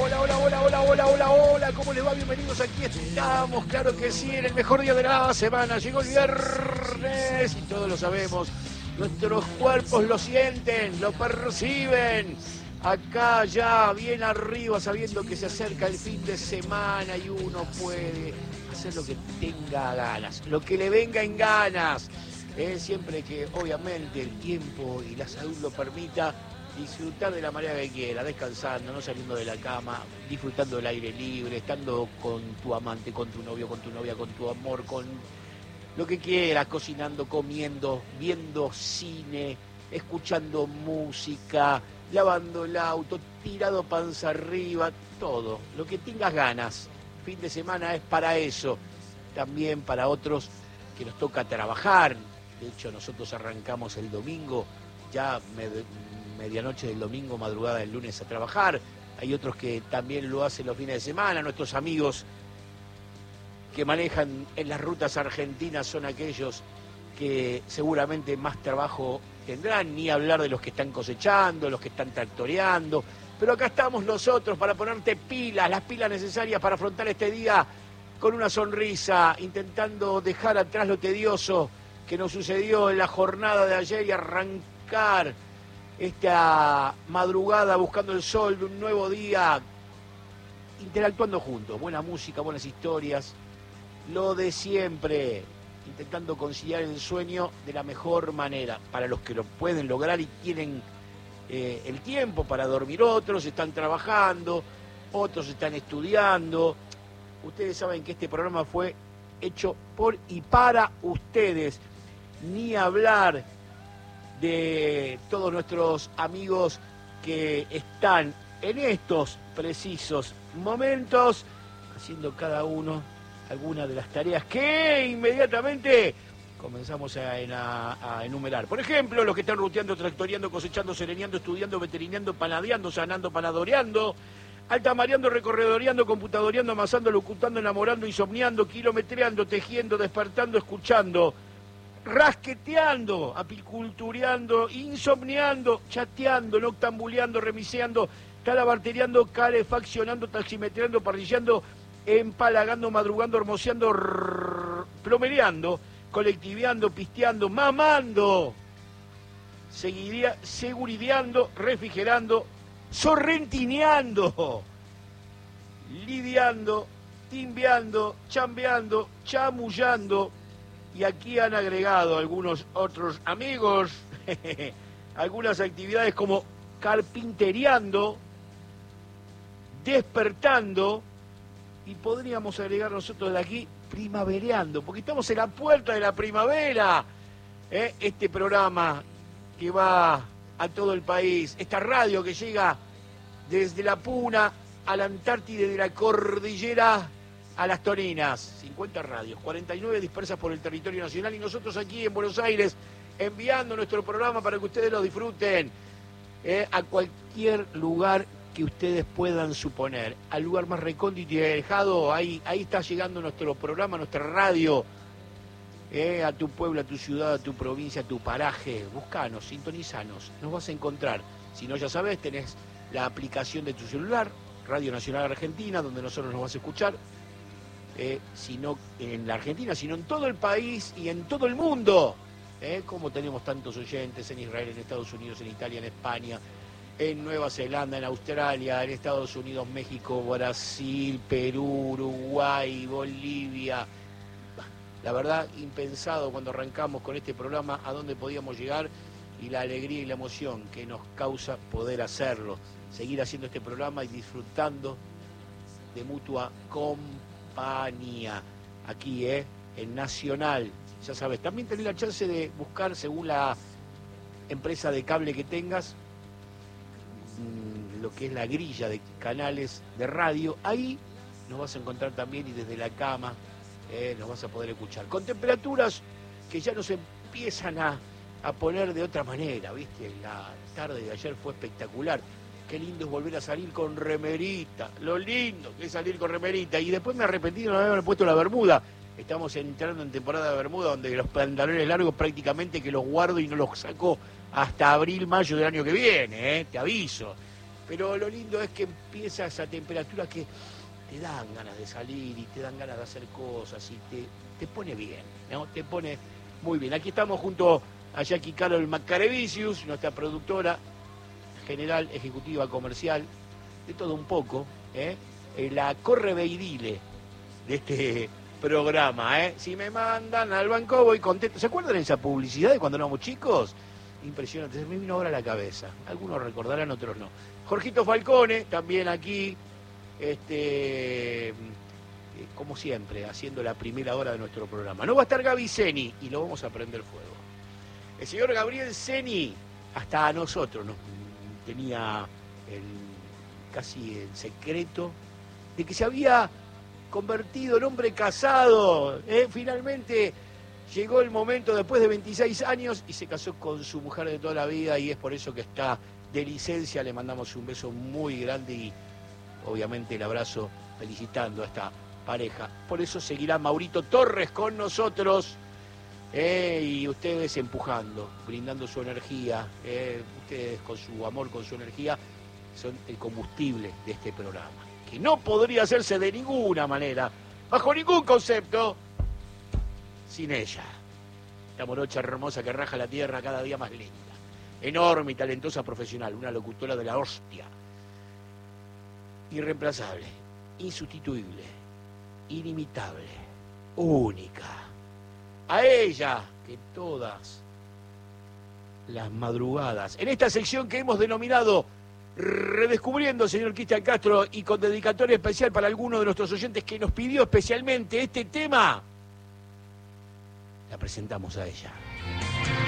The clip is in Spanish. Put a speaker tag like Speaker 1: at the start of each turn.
Speaker 1: Hola, ¿cómo les va? Bienvenidos, aquí estamos, claro que sí, en el mejor día de la semana. Llegó el viernes y todos lo sabemos, nuestros cuerpos lo sienten, lo perciben. Acá ya bien arriba, sabiendo que se acerca el fin de semana y uno puede hacer lo que tenga ganas, lo que le venga en ganas. Siempre que obviamente el tiempo y la salud lo permita, disfrutar de la manera que quiera, descansando, no saliendo de la cama, disfrutando del aire libre, estando con tu amante, con tu novio, con tu novia, con tu amor, con lo que quieras, cocinando, comiendo, viendo cine, escuchando música, lavando el auto, tirado panza arriba, todo, lo que tengas ganas. Fin de semana es para eso, también para otros que nos toca trabajar. De hecho, nosotros arrancamos el domingo, ya medianoche del domingo, madrugada del lunes a trabajar. Hay otros que también lo hacen los fines de semana. Nuestros amigos que manejan en las rutas argentinas son aquellos que seguramente más trabajo tendrán, ni hablar de los que están cosechando, los que están tractoreando. Pero acá estamos nosotros para ponerte pilas, las pilas necesarias para afrontar este día con una sonrisa, intentando dejar atrás lo tedioso que nos sucedió en la jornada de ayer y arrancar esta madrugada buscando el sol de un nuevo día, interactuando juntos, buena música, buenas historias, lo de siempre, intentando conciliar el sueño de la mejor manera, para los que lo pueden lograr y tienen el tiempo para dormir. Otros están trabajando, otros están estudiando. Ustedes saben que este programa fue hecho por y para ustedes, ni hablar de todos nuestros amigos que están en estos precisos momentos haciendo cada uno alguna de las tareas que inmediatamente comenzamos a enumerar. Por ejemplo, los que están ruteando, tractoreando, cosechando, sereneando, estudiando, veterineando, panadeando, sanando, panadoreando, altamareando, recorredoreando, computadoreando, amasando, locutando, enamorando, insomniando, kilometreando, tejiendo, despertando, escuchando, rasqueteando, apicultureando, insomniando, chateando, noctambuleando, remiseando, talabartereando, calefaccionando, taximetreando, parrillando, empalagando, madrugando, hermoseando, plomereando, colectiveando, pisteando, mamando, segurideando, refrigerando, sorrentineando, lidiando, timbeando, chambeando, chamullando. Y aquí han agregado algunos otros amigos algunas actividades como carpinteriando, despertando, y podríamos agregar nosotros de aquí primavereando, porque estamos en la puerta de la primavera. Este programa que va a todo el país, esta radio que llega desde la Puna a la Antártida, de la cordillera a las Toninas, 50 radios, 49 dispersas por el territorio nacional, y nosotros aquí en Buenos Aires enviando nuestro programa para que ustedes lo disfruten a cualquier lugar que ustedes puedan suponer, al lugar más recóndito y alejado. Ahí está llegando nuestro programa, nuestra radio, a tu pueblo, a tu ciudad, a tu provincia, a tu paraje. Buscanos, sintonizanos, nos vas a encontrar. Si no, ya sabes, tenés la aplicación de tu celular, Radio Nacional Argentina, donde nosotros nos vas a escuchar. Sino en la Argentina, sino en todo el país y en todo el mundo. Como tenemos tantos oyentes en Israel, en Estados Unidos, en Italia, en España, en Nueva Zelanda, en Australia, en Estados Unidos, México, Brasil, Perú, Uruguay, Bolivia. La verdad, impensado cuando arrancamos con este programa a dónde podíamos llegar, y la alegría y la emoción que nos causa poder hacerlo, seguir haciendo este programa y disfrutando de mutua compañía aquí en Nacional. Ya sabes, también tenés la chance de buscar según la empresa de cable que tengas lo que es la grilla de canales de radio. Ahí nos vas a encontrar también, y desde la cama nos vas a poder escuchar con temperaturas que ya nos empiezan a poner de otra manera, ¿viste? La tarde de ayer fue espectacular. Qué lindo es volver a salir con remerita, lo lindo que es salir con remerita. Y después me arrepentí de no haberme puesto la bermuda. Estamos entrando en temporada de bermuda, donde los pantalones largos prácticamente que los guardo y no los saco hasta abril, mayo del año que viene, te aviso. Pero lo lindo es que empieza esa temperatura que te dan ganas de salir y te dan ganas de hacer cosas y te pone bien, ¿no? Te pone muy bien. Aquí estamos junto a Jackie Carol Macarevicius, nuestra productora general, ejecutiva, comercial, de todo un poco, la correveidile de este programa, Si me mandan al banco voy contento. ¿Se acuerdan de esa publicidad de cuando éramos chicos? Impresionante, se me vino ahora a la cabeza. Algunos recordarán, otros no. Jorgito Falcone, también aquí, como siempre, haciendo la primera hora de nuestro programa. No va a estar Gaby Seni y lo vamos a prender fuego. El señor Gabriel Seni, hasta a nosotros nos tenía casi el secreto de que se había convertido en hombre casado. Finalmente llegó el momento, después de 26 años, y se casó con su mujer de toda la vida, y es por eso que está de licencia. Le mandamos un beso muy grande y obviamente el abrazo felicitando a esta pareja. Por eso seguirá Maurito Torres con nosotros, y ustedes empujando, brindando su energía. Ustedes con su amor, con su energía, son el combustible de este programa, que no podría hacerse de ninguna manera, bajo ningún concepto, sin ella. La morocha hermosa que raja la tierra cada día más linda. Enorme y talentosa profesional, una locutora de la hostia. Irreemplazable, insustituible, inimitable, única. A ella, que todas las madrugadas, en esta sección que hemos denominado Redescubriendo, señor Cristian Castro, y con dedicatoria especial para alguno de nuestros oyentes que nos pidió especialmente este tema, la presentamos a ella.